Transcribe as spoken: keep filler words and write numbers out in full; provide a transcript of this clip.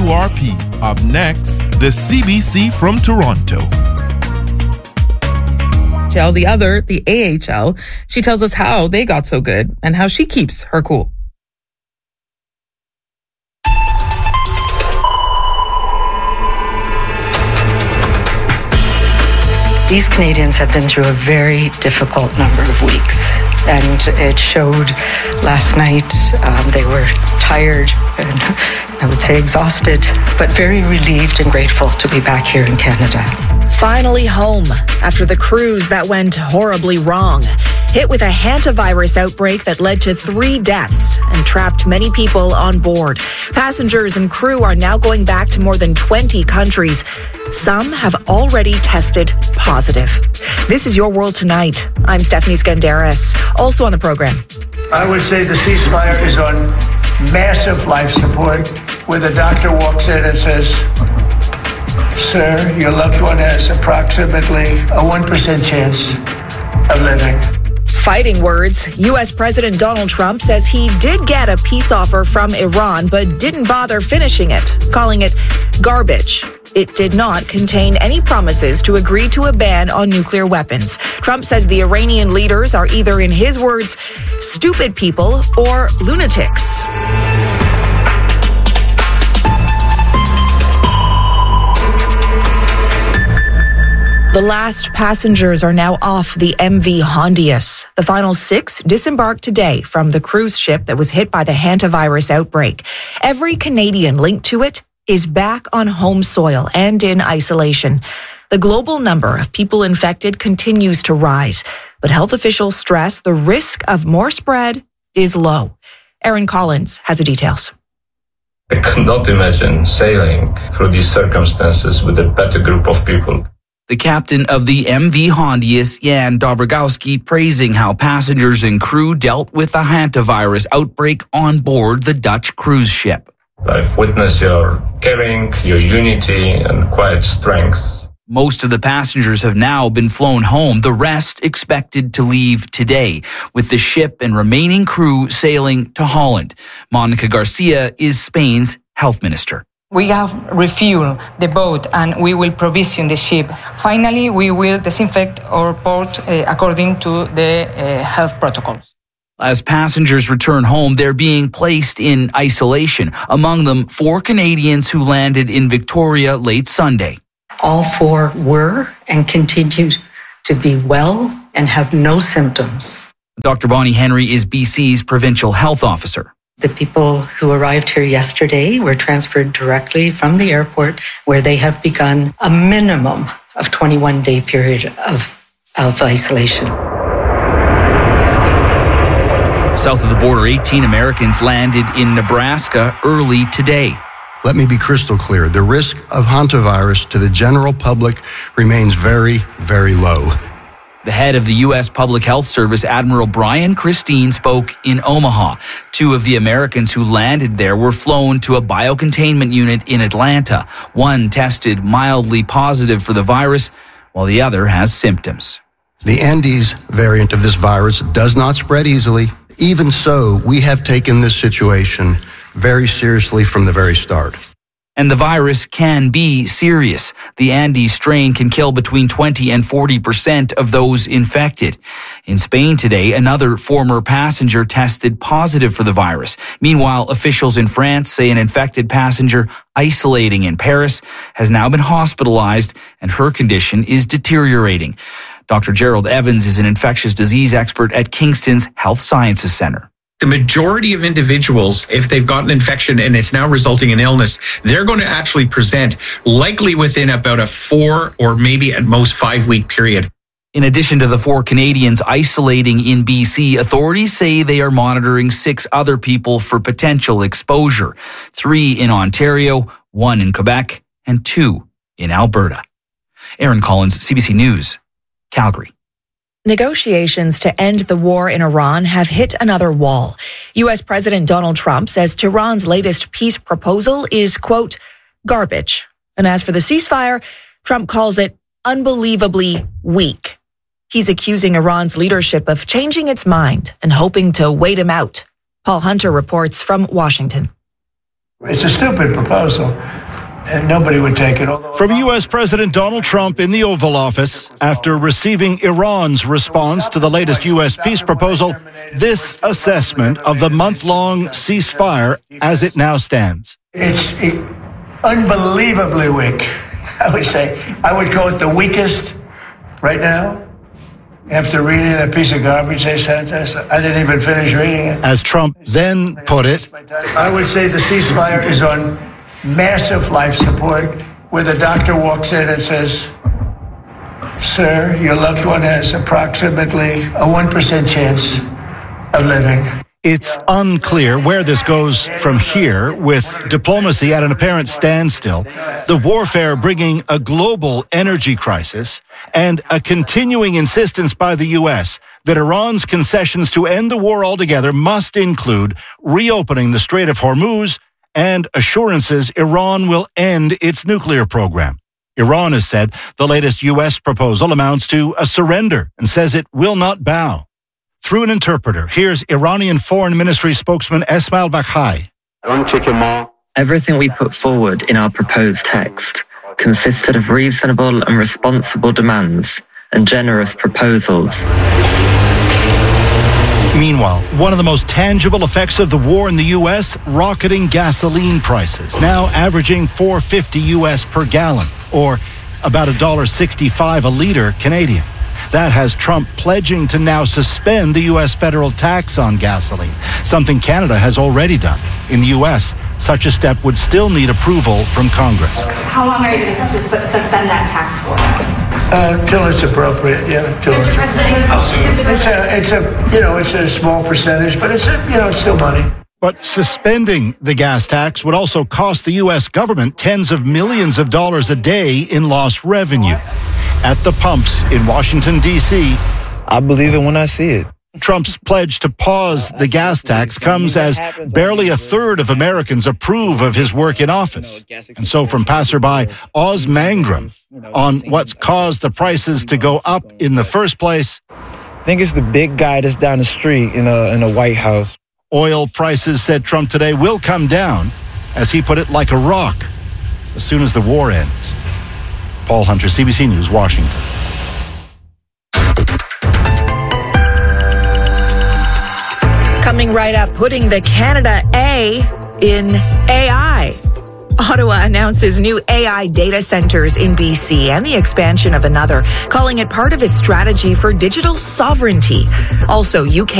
W R P. Up next, the C B C from Toronto. The other, the A H L. She tells us how they got so good and how she keeps her cool. These Canadians have been through a very difficult number of weeks, and it showed last night. Um, they were tired and I would say exhausted, but very relieved and grateful to be back here in Canada. Finally home after the cruise that went horribly wrong. Hit with a hantavirus outbreak that led to three deaths and trapped many people on board. Passengers and crew are now going back to more than twenty countries. Some have already tested positive. This is Your World Tonight. I'm Stephanie Skandaris. Also on the program. I would say the ceasefire is on massive life support, where the doctor walks in and says, "Sir, your loved one has approximately a one percent chance of living." Fighting words. U S President Donald Trump says he did get a peace offer from Iran, but didn't bother finishing it, calling it garbage. It did not contain any promises to agree to a ban on nuclear weapons. Trump says the Iranian leaders are either, in his words, stupid people or lunatics. The last passengers are now off the M V Hondius. The final six disembarked today from the cruise ship that was hit by the hantavirus outbreak. Every Canadian linked to it is back on home soil and in isolation. The global number of people infected continues to rise, but health officials stress the risk of more spread is low. Aaron Collins has the details. I could not imagine sailing through these circumstances with a better group of people. The captain of the M V Hondius, Jan Dobrogowski, praising how passengers and crew dealt with the hantavirus outbreak on board the Dutch cruise ship. I've witnessed your caring, your unity, and quiet strength. Most of the passengers have now been flown home, the rest expected to leave today, with the ship and remaining crew sailing to Holland. Monica Garcia is Spain's health minister. We have refueled the boat and we will provision the ship. Finally, we will disinfect our port uh, according to the uh, health protocols. As passengers return home, they're being placed in isolation. Among them, four Canadians who landed in Victoria late Sunday. All four were and continue to be well and have no symptoms. Doctor Bonnie Henry is B C's provincial health officer. The people who arrived here yesterday were transferred directly from the airport, where they have begun a minimum of twenty-one day period of, of isolation. South of the border, eighteen Americans landed in Nebraska early today. Let me be crystal clear. The risk of hantavirus to the general public remains very, very low. The head of the U S Public Health Service, Admiral Brian Christine, spoke in Omaha. Two of the Americans who landed there were flown to a biocontainment unit in Atlanta. One tested mildly positive for the virus, while the other has symptoms. The Andes variant of this virus does not spread easily. Even so, we have taken this situation very seriously from the very start. And the virus can be serious. The Andes strain can kill between twenty and forty percent of those infected. In Spain today, another former passenger tested positive for the virus. Meanwhile, officials in France say an infected passenger isolating in Paris has now been hospitalized and her condition is deteriorating. Doctor Gerald Evans is an infectious disease expert at Kingston's Health Sciences Center. The majority of individuals, if they've got an infection and it's now resulting in illness, they're going to actually present likely within about a four or maybe at most five week period. In addition to the four Canadians isolating in B C, authorities say they are monitoring six other people for potential exposure. Three in Ontario, one in Quebec, and two in Alberta. Aaron Collins, C B C News, Calgary. Negotiations to end the war in Iran have hit another wall. U S President Donald Trump says Tehran's latest peace proposal is, quote, garbage. And as for the ceasefire, Trump calls it unbelievably weak. He's accusing Iran's leadership of changing its mind and hoping to wait him out. Paul Hunter reports from Washington. It's a stupid proposal, and nobody would take it. From U S. President Donald Trump in the Oval Office, after receiving Iran's response to the latest U S peace proposal, this assessment of the month-long ceasefire as it now stands. It's unbelievably weak, I would say. I would call it the weakest right now. After reading that piece of garbage they sent us, I didn't even finish reading it. As Trump then put it, I would say the ceasefire is on massive life support, where the doctor walks in and says, sir, your loved one has approximately a one percent chance of living. It's unclear where this goes from here, with diplomacy at an apparent standstill, the warfare bringing a global energy crisis, and a continuing insistence by the U S that Iran's concessions to end the war altogether must include reopening the Strait of Hormuz and assurances Iran will end its nuclear program. Iran has said the latest U S proposal amounts to a surrender and says it will not bow. Through an interpreter, here's Iranian Foreign Ministry spokesman Esmail Baghai. Everything we put forward in our proposed text consisted of reasonable and responsible demands and generous proposals. Meanwhile, one of the most tangible effects of the war in the U S, rocketing gasoline prices, now averaging four dollars and fifty cents U S per gallon, or about one dollar and sixty-five cents a liter Canadian. That has Trump pledging to now suspend the U S federal tax on gasoline, something Canada has already done. In the U S, such a step would still need approval from Congress. How long are you going to sus- suspend that tax for? Uh, until it's appropriate, yeah. Until Mister it's, President, it's a, it's a, you know, it's a small percentage, but it's a, you know, it's still money. But suspending the gas tax would also cost the U S government tens of millions of dollars a day in lost revenue. At the pumps in Washington, D C, I believe it when I see it. Trump's pledge to pause the gas tax comes as barely a third of Americans approve of his work in office. And so from passerby Oz Mangrum on what's caused the prices to go up in the first place. I think it's the big guy that's down the street in a, in a White House. Oil prices, said Trump today, will come down, as he put it, like a rock, as soon as the war ends. Paul Hunter, C B C News, Washington. Coming right up, putting the Canada A in A I. Ottawa announces new A I data centers in B C and the expansion of another, calling it part of its strategy for digital sovereignty. Also, U K